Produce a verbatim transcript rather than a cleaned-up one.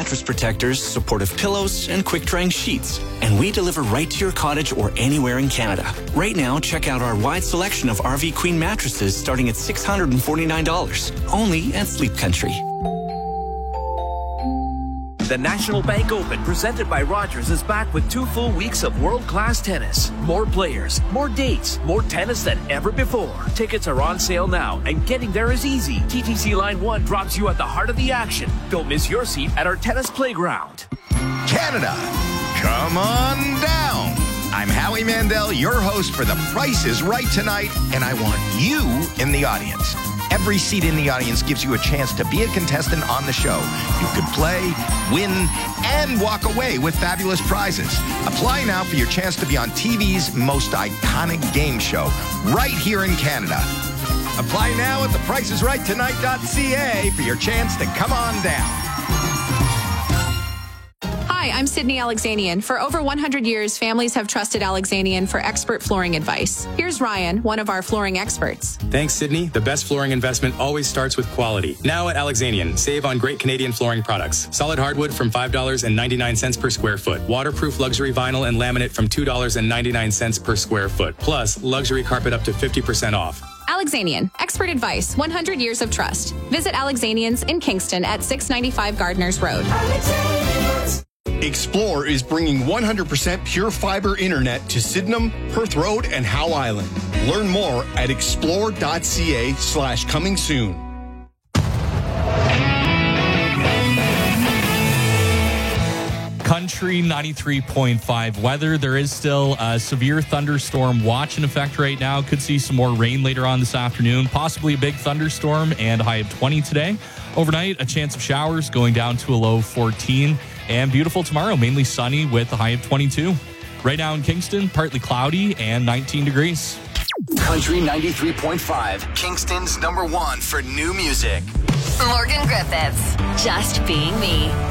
mattress protectors, supportive pillows, and quick-drying sheets. And we deliver right to your cottage or anywhere in Canada. Right now, check out our wide selection of R V Queen mattresses starting at six hundred forty-nine dollars, only at Sleep Country. The National Bank Open, presented by Rogers, is back with two full weeks of world-class tennis. More players, more dates, more tennis than ever before. Tickets are on sale now, and getting there is easy. T T C Line one drops you at the heart of the action. Don't miss your seat at our tennis playground. Canada, come on down. I'm Howie Mandel, your host for The Price is Right tonight, and I want you in the audience. Every seat in the audience gives you a chance to be a contestant on the show. You could play, win, and walk away with fabulous prizes. Apply now for your chance to be on T V's most iconic game show, right here in Canada. Apply now at the price is right tonight dot c a for your chance to come on down. Hi, I'm Sydney Alexanian. For over one hundred years, families have trusted Alexanian for expert flooring advice. Here's Ryan, one of our flooring experts. Thanks, Sydney. The best flooring investment always starts with quality. Now at Alexanian, save on great Canadian flooring products. Solid hardwood from five dollars and ninety-nine cents per square foot. Waterproof luxury vinyl and laminate from two dollars and ninety-nine cents per square foot. Plus, luxury carpet up to fifty percent off. Alexanian, expert advice, one hundred years of trust. Visit Alexanian's in Kingston at six ninety-five Gardners Road. Explore is bringing one hundred percent pure fiber internet to Sydenham, Perth Road, and Howe Island. Learn more at explore.ca slash coming soon. Country ninety-three point five weather. There is still a severe thunderstorm watch in effect right now. Could see some more rain later on this afternoon. Possibly a big thunderstorm and a high of twenty today. Overnight, a chance of showers going down to a low of fourteen. And beautiful tomorrow, mainly sunny with a high of twenty-two. Right now in Kingston, partly cloudy and nineteen degrees. Country ninety-three point five, Kingston's number one for new music. Morgan Griffiths, Just Being Me.